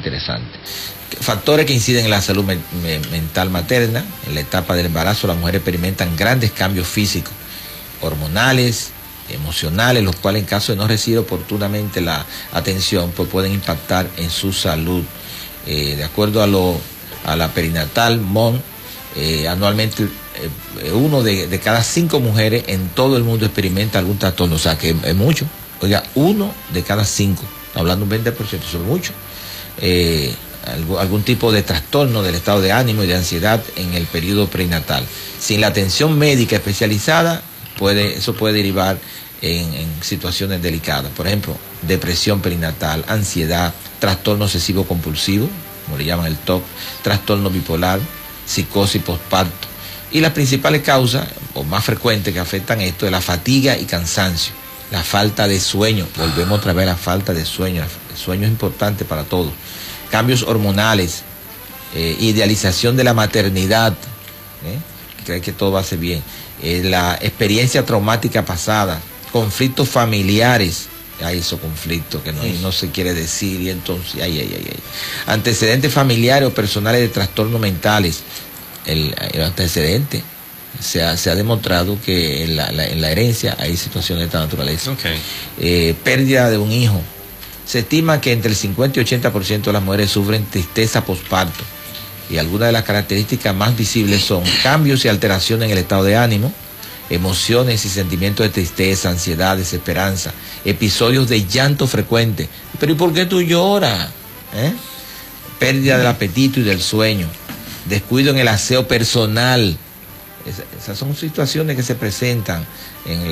interesante. Factores que inciden en la salud mental materna. En la etapa del embarazo las mujeres experimentan grandes cambios físicos, hormonales, emocionales, los cuales en caso de no recibir oportunamente la atención, pues pueden impactar en su salud. De acuerdo a la perinatal MON, anualmente uno de cada 5 mujeres en todo el mundo experimenta algún trastorno, o sea que es mucho. Oiga, 1 de cada 5, hablando un 20%, eso es mucho. Algún tipo de trastorno del estado de ánimo y de ansiedad en el periodo prenatal. Sin la atención médica especializada, eso puede derivar en situaciones delicadas. Por ejemplo, depresión perinatal, ansiedad, trastorno obsesivo compulsivo, como le llaman el TOC, trastorno bipolar, psicosis postparto. Y las principales causas, o más frecuentes que afectan esto, es la fatiga y cansancio, la falta de sueño. Volvemos otra vez a la falta de sueño. El sueño es importante para todos. Cambios hormonales, idealización de la maternidad, cree que todo va a ser bien, la experiencia traumática pasada, conflictos familiares, hay esos conflictos que no se quiere decir, y entonces, antecedentes familiares o personales de trastornos mentales. El antecedente, se ha demostrado que en la herencia hay situaciones de esta naturaleza. Pérdida de un hijo. Se estima que entre el 50 y 80% de las mujeres sufren tristeza postparto, y algunas de las características más visibles son cambios y alteraciones en el estado de ánimo, emociones y sentimientos de tristeza, ansiedad, desesperanza, episodios de llanto frecuente. ¿Pero y por qué tú lloras? Pérdida del apetito y del sueño, descuido en el aseo personal. Esas son situaciones que se presentan en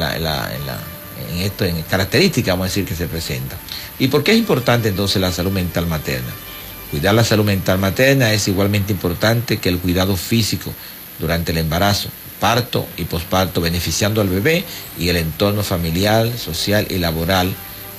características, vamos a decir, que se presentan. ¿Y por qué es importante entonces la salud mental materna? Cuidar la salud mental materna es igualmente importante que el cuidado físico durante el embarazo, parto y posparto, beneficiando al bebé y el entorno familiar, social y laboral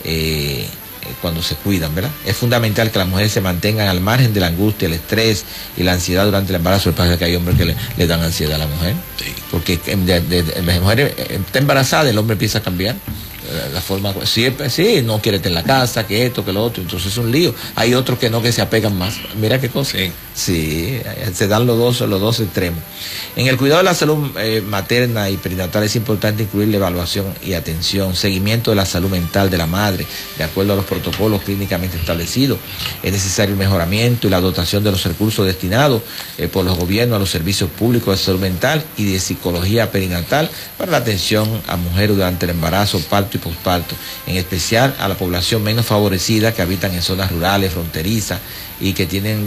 cuando se cuidan, ¿verdad? Es fundamental que las mujeres se mantengan al margen de la angustia, el estrés y la ansiedad durante el embarazo. Lo que pasa es que hay hombres que le dan ansiedad a la mujer, porque la mujer está embarazada, el hombre empieza a cambiar la forma, sí, no quiere estar en la casa, que esto, que lo otro, entonces es un lío. Hay otros que no, que se apegan más. Mira qué cosa. Sí, se dan los dos extremos. En el cuidado de la salud materna y perinatal es importante incluir la evaluación y atención, seguimiento de la salud mental de la madre, de acuerdo a los protocolos clínicamente establecidos. Es necesario el mejoramiento y la dotación de los recursos destinados por los gobiernos a los servicios públicos de salud mental y de psicología perinatal para la atención a mujeres durante el embarazo, parto y posparto, en especial a la población menos favorecida que habitan en zonas rurales, fronterizas y que tienen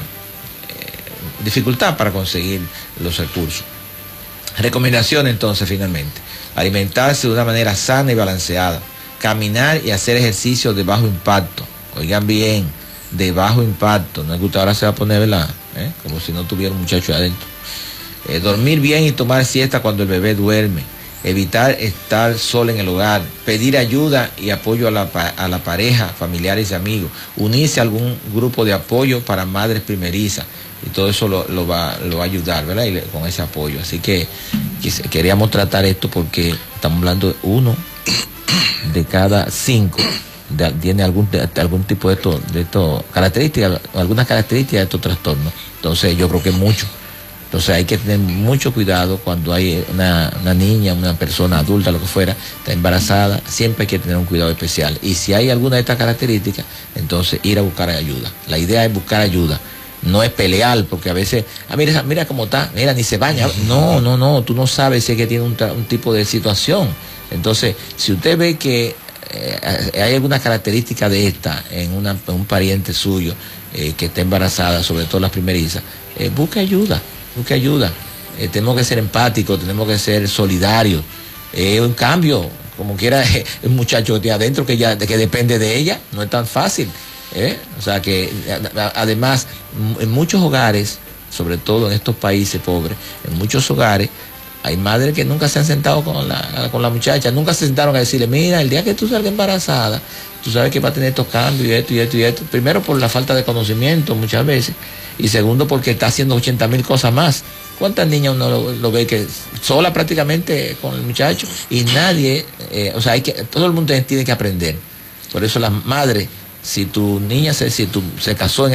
dificultad para conseguir los recursos. Recomendación entonces, finalmente: alimentarse de una manera sana y balanceada, caminar y hacer ejercicio de bajo impacto. Oigan bien, de bajo impacto. No es que usted ahora se va a poner, ¿verdad? Como si no tuviera un muchacho adentro. Dormir bien y tomar siesta cuando el bebé duerme. Evitar estar solo en el hogar, pedir ayuda y apoyo a la pareja, familiares y amigos, unirse a algún grupo de apoyo para madres primerizas, y todo eso lo va a ayudar, ¿verdad? Y con ese apoyo. Así que queríamos tratar esto porque estamos hablando de 1 de cada 5 tiene algún tipo de esto características, algunas características de estos trastornos. Entonces yo creo que es mucho. Entonces hay que tener mucho cuidado cuando hay una niña, una persona adulta, lo que fuera, está embarazada. Siempre hay que tener un cuidado especial. Y si hay alguna de estas características, entonces ir a buscar ayuda. La idea es buscar ayuda. No es pelear, porque a veces, mira cómo está, mira, ni se baña. No, tú no sabes si es que tiene un tipo de situación. Entonces, si usted ve que hay alguna característica de esta en un pariente suyo que está embarazada, sobre todo las primerizas, busque ayuda. Tenemos que ser empáticos, tenemos que ser solidarios. Un cambio, como quiera, el muchacho que tiene adentro, que depende de ella, no es tan fácil. O sea que además en muchos hogares, sobre todo en estos países pobres, en muchos hogares hay madres que nunca se han sentado con la muchacha, nunca se sentaron a decirle: mira, el día que tú salgas embarazada, tú sabes que va a tener estos cambios y esto. Primero por la falta de conocimiento muchas veces, y segundo porque está haciendo 80,000 cosas más. ¿Cuántas niñas uno lo ve que sola prácticamente con el muchacho? Y nadie, todo el mundo tiene que aprender. Por eso las madres, si tu niña se casó en